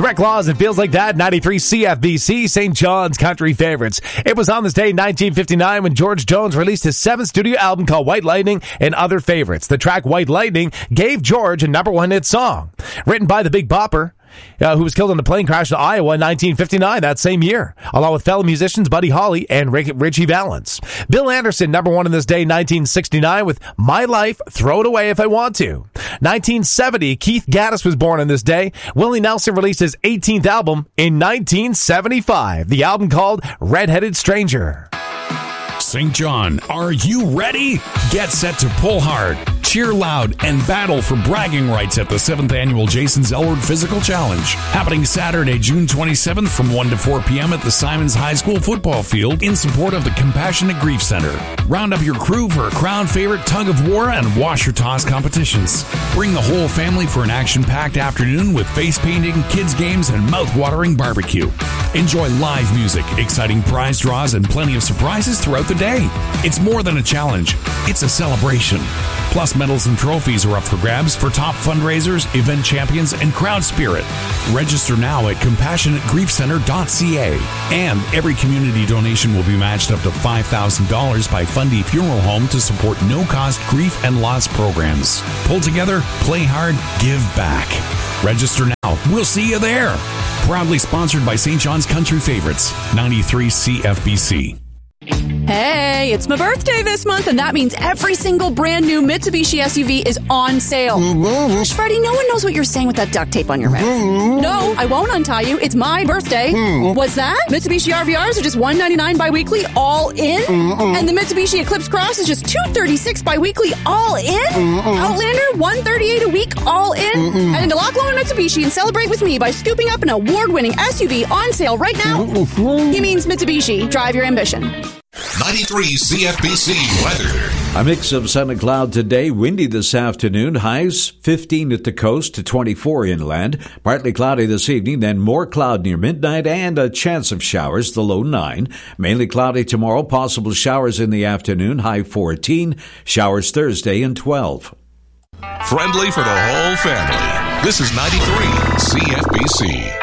The Wreck Laws, It Feels Like That, 93 CFBC, St. John's Country Favorites. It was on this day in 1959 when George Jones released his seventh studio album called White Lightning and Other Favorites. The track White Lightning gave George a number one hit song. Written by the Big Bopper, who was killed in a plane crash in Iowa in 1959, that same year, along with fellow musicians Buddy Holly and Richie Valens. Bill Anderson, number one on this day, 1969, with My Life, Throw It Away If I Want To. 1970, Keith Gaddis was born on this day. Willie Nelson released his 18th album in 1975, the album called Red-Headed Stranger. St. John, are you ready? Get set to pull hard, cheer loud, and battle for bragging rights at the 7th Annual Jason Zellward Physical Challenge. Happening Saturday, June 27th from 1 to 4 p.m. at the Simons High School football field in support of the Compassionate Grief Center. Round up your crew for a crowd favorite tug of war and washer toss competitions. Bring the whole family for an action-packed afternoon with face painting, kids games, and mouth-watering barbecue. Enjoy live music, exciting prize draws, and plenty of surprises throughout the day. It's more than a challenge. It's a celebration. Plus, medals and trophies are up for grabs for top fundraisers, event champions, and crowd spirit. Register now at CompassionateGriefCenter.ca. And every community donation will be matched up to $5,000 by Fundy Funeral Home to support no-cost grief and loss programs. Pull together, play hard, give back. Register now. We'll see you there. Proudly sponsored by St. John's Country Favorites, 93 CFBC. Hey, it's my birthday this month, and that means every single brand new Mitsubishi SUV is on sale. Freddie, no one knows what you're saying with that duct tape on your mouth. No, I won't untie you. It's my birthday. What's that? Mitsubishi RVRs are just $199 bi-weekly, all in? And the Mitsubishi Eclipse Cross is just $236 bi-weekly, all in? Outlander, $138 a week, all in? Head into Loch Lomond Mitsubishi and celebrate with me by scooping up an award-winning SUV on sale right now. He means Mitsubishi. Drive your ambition. 93 CFBC weather. A mix of sun and cloud today. Windy this afternoon. Highs 15 at the coast to 24 inland. Partly cloudy this evening, then more cloud near midnight and a chance of showers, the low 9. Mainly cloudy tomorrow. Possible showers in the afternoon, high 14. Showers Thursday and 12. Friendly for the whole family. This is 93 CFBC.